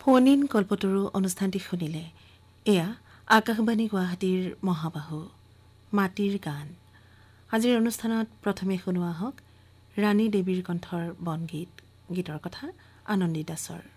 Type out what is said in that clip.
Phone-in কল্পতৰু অনুষ্ঠানটি শুনিলে। এয়া আকাশবাণী গুৱাহাটীৰ মহাবাহু মাটিৰ গান। আজিৰ অনুষ্ঠানত প্ৰথমে শুনোৱা হওক ৰাণী দেৱীৰ কণ্ঠৰ বনগীত। গীতৰ কথা আনন্দী দাসৰ।